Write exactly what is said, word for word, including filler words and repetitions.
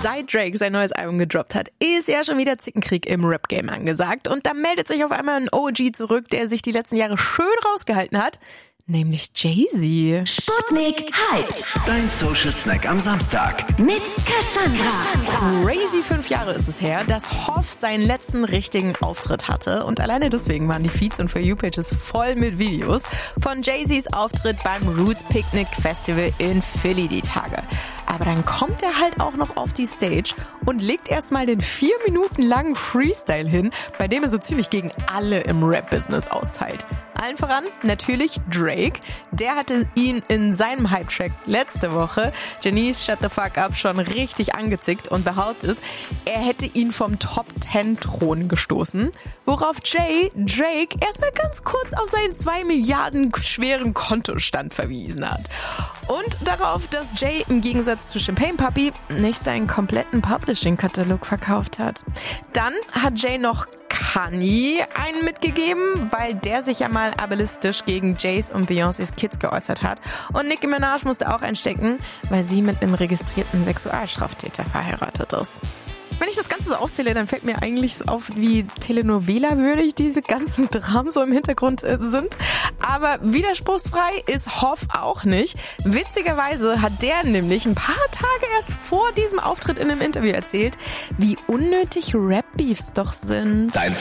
Seit Drake sein neues Album gedroppt hat, ist ja schon wieder Zickenkrieg im Rap-Game angesagt. Und da meldet sich auf einmal ein O G zurück, der sich die letzten Jahre schön rausgehalten hat. Nämlich Jay-Z. Sputnik hyped. Dein Social Snack am Samstag. Mit Cassandra. Crazy fünf Jahre ist es her, dass Hoff seinen letzten richtigen Auftritt hatte. Und alleine deswegen waren die Feeds und For You-Pages voll mit Videos von Jay-Z's Auftritt beim Roots Picnic Festival in Philly die Tage. Aber dann kommt er halt auch noch auf die Stage und legt erstmal den vier Minuten langen Freestyle hin, bei dem er so ziemlich gegen alle im Rap-Business austeilt. Allen voran natürlich Drake. Der hatte ihn in seinem Hype-Track letzte Woche, Janice Shut the Fuck Up, schon richtig angezickt und behauptet, er hätte ihn vom Top-Ten-Thron gestoßen. Worauf Jay Drake erstmal ganz kurz auf seinen zwei Milliarden schweren Kontostand verwiesen hat. Und darauf, dass Jay im Gegensatz zu Champagne Papi nicht seinen kompletten Publishing-Katalog verkauft hat. Dann hat Jay noch Kanye einen mitgegeben, weil der sich ja mal ableistisch gegen Jays und Beyoncés Kids geäußert hat. Und Nicki Minaj musste auch einstecken, weil sie mit einem registrierten Sexualstraftäter verheiratet ist. Wenn ich das Ganze so aufzähle, dann fällt mir eigentlich auf, wie Telenovela-würdig diese ganzen Dramen so im Hintergrund äh, sind. Aber widerspruchsfrei ist Hoff auch nicht. Witzigerweise hat der nämlich ein paar Tage erst vor diesem Auftritt in einem Interview erzählt, wie unnötig Rap-Beefs doch sind. Dein